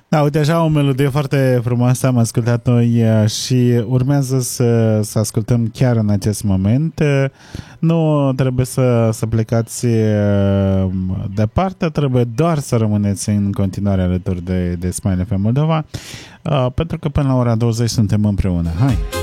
Da, uite așa, o melodie foarte frumoasă am ascultat noi și urmează să ascultăm chiar în acest moment. Nu trebuie să plecați departe, trebuie doar să rămâneți în continuare alături de Smile FM Moldova, pentru că până la ora 20 suntem împreună. Hai!